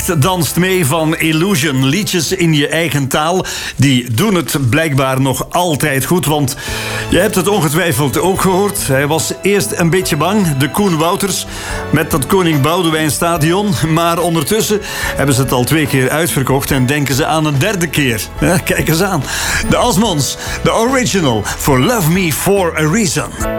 Best danst mee van Illusion. Liedjes in je eigen taal, die doen het blijkbaar nog altijd goed. Want je hebt het ongetwijfeld ook gehoord. Hij was eerst een beetje bang, de Koen Wouters, met dat Koning Boudewijn Stadion. Maar ondertussen hebben ze het al 2 keer uitverkocht en denken ze aan een 3e keer. Ja, kijk eens aan. De Osmonds, de original, For Love Me For A Reason.